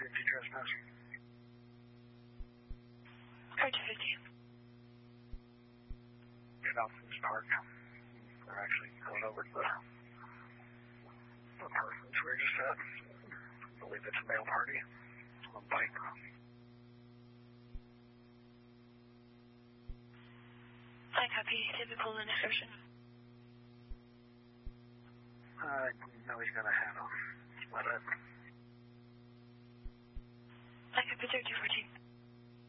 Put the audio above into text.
Safety trespass. Car 250. Get out from this park. We're actually going over to the apartments we're just at. I believe it's a male party on a bike. I copy. Typical in description. No, he's got a hat on. That's about it. I copy 3214.